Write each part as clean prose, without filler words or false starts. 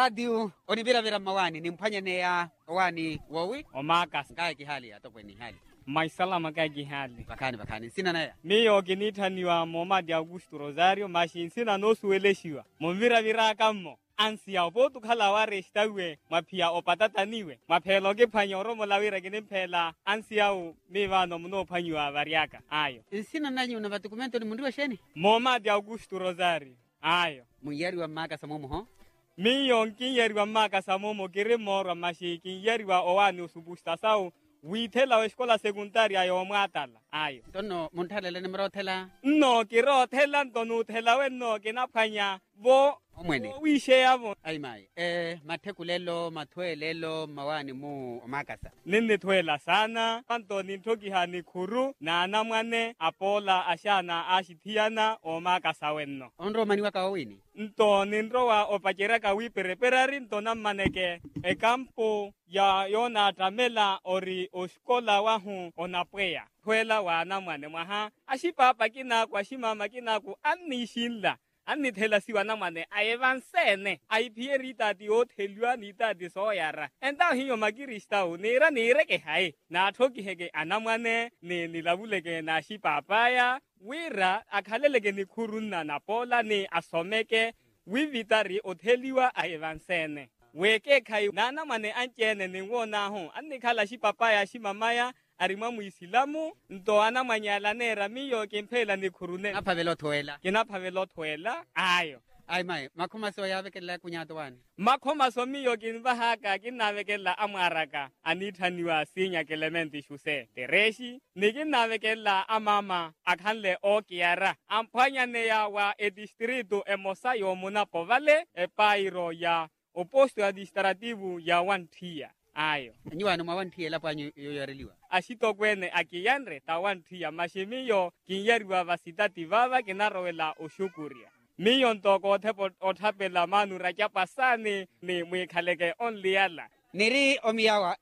radio onibira vira mawani nimphanya ne ya wani wowi Omakas kai kihali atokweni hali maisalama ka gihali bakani sina naye miyo kinithaniwa Momadi Augusto Rosario mashinsina no sueleshiwa momvira vira kammo ansia obotu khala wa restawe mapia opatataniwe maphelo ke phanyoro molawira ke nemphela ansia o mevano mno phanywa variaka ayo sina nanyi una dokumento ni mundu washeni Momadi Augusto Rosario ayo muyari wa maka samomo ho miyo kinyeri wa maka samomo kire moro mashiki yeri wa owani usubusta sao withela wa escola secundaria yo mwatala ayo tono monthala le mrothela no kiro thela ntonu thela wenno kinaphanya bo omwene wishe yabo ai mai mathekulelo mathwelelo mawani mu omakasa nene thwela sana antoni thokihani khuru na namwane apola ashana ashithiana omakasa wenno onro mani waka wini ntoni nrowa opachera ka wipereperari ntona maneke ekampo ya yona tamela ori oskola wahu onapwea thwela wa namwane mwaha ashipapa kinaku ashimama kinaku anishinla Ani thela siwa namane aivansene aipierita di othelwa nita di soyara enda hiyo magirista o nera ke hai na thoki hege anamane ne nilabuleke na shipapaya wira akhaleleke ni khurunna na pola ni asomeke wivitari otheliwa aivansene weke khai nana mane anchene ni ngona ho ani khala shipapaya shimamaya arimamu isilamu ndo ana manyala nera miyo kemphela ni khurune aphavelo thwela kinaphavelo thwela ayo ai mai makhoma so yabe kela kunyato wani makhoma so miyo kinvahaka kinavekela amaraka anithaniwa sinya Clement Shuse tereshi nikinavekela amama akhanle okiara amphanya ne ya wa edistrito emosayo munapovale epairo ya oposto administrativo ya Wanthia ayo nyiwano mawanthiela panyu yoyoreliwa ashitokwene akiyanre tawanthia mashimiyo kinyeriwa vasitati vava kinarowela oshukuria miyo ntoko thepo othapela manu rachapasani ni mwikhaleke onliala niri omiyawa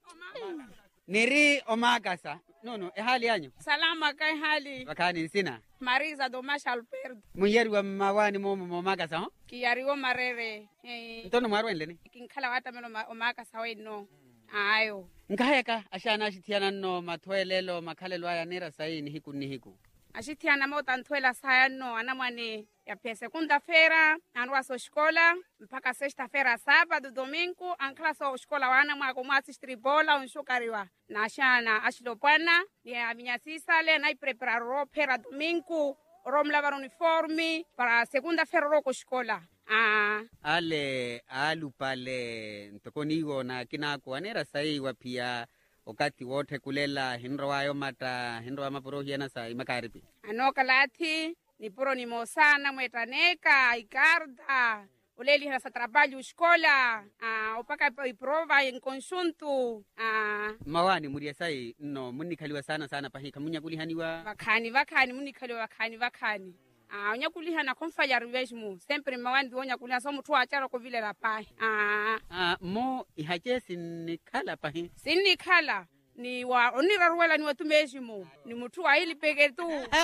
niri omakasa no ehali yanyu salama kai hali bakani sina Marisa Domasha Alberto muyeri wa mawani mo makasa ho kiyariwo marere ntono mwarwenle ni kinkhala wata melo omakasa weno ayo nkayeka ashana ashithiana no mathwelelo makhalelo aya nera saini hiku ashithiana mota nthwela saya no anamwane ya pia segunda-feira anwa so escola mpaka sexta-feira sábado domingo ankhala so escola wana mwako mwasistribola unshukariwa na ashana ashilopana ya minyasisa le na preparar ropera domingo romlava uniforme para segunda-feira roko escola ale alupale ntokonigo na kinako anera saiwa pia wakati wote kulela hinro wayo mata hinro wa maporohia na sai makaripi anoka lati ni puro ni mosana mwetaneka ikarda uleli hasa trabalho escola opaka prova em conjunto mawani muria sai no munikaliwa sana pahika munyakulihaniwa vakhani munikaliwa vakhani onyakulihana konfalhar mesmo sempre mawani onyakulihana só muthu achara ko vile la pai mo ihache sinikhala pahi sinikhala ni wa oniraruela ni watu mesmo ni muthu aili peketu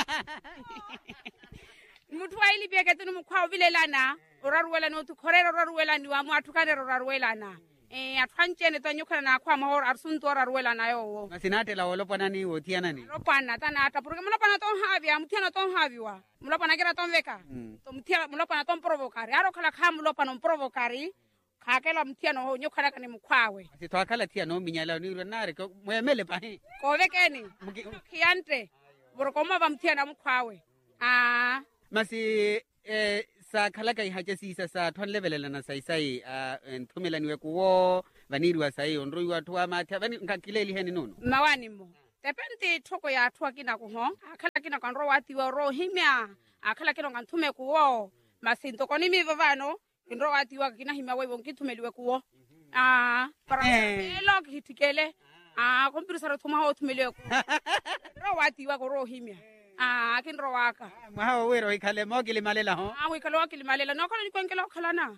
muthu aili peketu ni mukwa vile lana oraruela no tukhorera oraruela ni wa mwathu kanero oraruela na athanchene tanyukana na kwa mahor arsunto oraruela na yo masinate la wolopana ni wotiana ni lopana tanata porque mulopana ton havia mutiana ton haviwa mulopana kera ton veka to mutiana mulopana ton provocare aro kala kha mulopana provocare khakela mutiana ho nyukana kane mukwawe sitwakhala tia no minyala ni renare ko mwemele pahi ko vekeni khiante borokoma va mutiana mukwawe masi sa khalaka ihache sisa sa thon levelela na sai nthumelaniwe kuwo vaniriwa sai onroiwa thwa matha vani ngakileli heni nono mawani mo depende thoko ya thwa kina ko ho akhala kina kan ro watiwa ro himya akhala kina kan thume kuwo masinto koni mi vavano ro watiwa kina himya wewe ngithumeliwe kuwo para elo kitikele kompirisa ro thuma ho thumeliwe ro watiwa ko ro himya kinro waka mwaho wero ikhale mogili malela ho wikalo wakili malela nokho ni kwenkelo khalana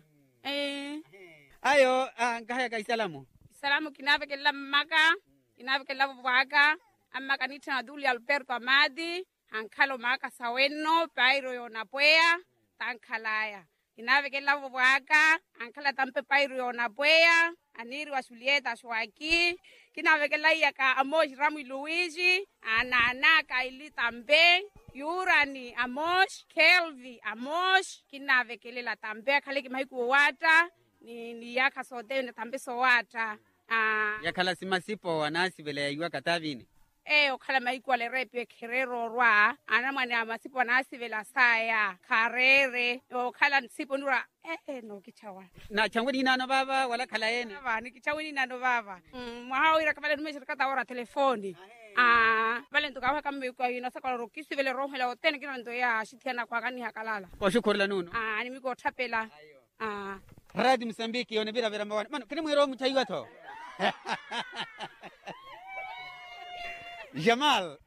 ayo ngahaya ka salamu kinavekela maka kinavekela vaka amaka nithana duli Alberto Amadi ankhalo maka saweno pairo yona pwea tankhalaya inave ke lavo waka ankala tampe pairu na boya aniri wa Julieta Shwaki kinave ke laia ka Amos Ramu Luigi ana ka ili tambe Yurani Amos Kelvi Amos kinave ke lela tambe kale ki maiku wata ni yaka sote na tambe so wata yakhala simasipo wanasi vele yua katavini okhala maiku ale repe kerero rwa ana mwane amasipo nasi vela saya karere okhala nsipo nura no kichawa na changweni nano baba wala khala yene baba ni kichawini nano baba mwahawira kabale tumeshirikata ora telefoni vale ntukawa kama kwa inasa kwa rokisi vele rohela otene kina ndo ya shitiana kwa kani hakalala kwa shukuru la nuno ni miko tapela Radio Msambiki yone bila vera mwana mano kini mwiro mchaiwa to Jamal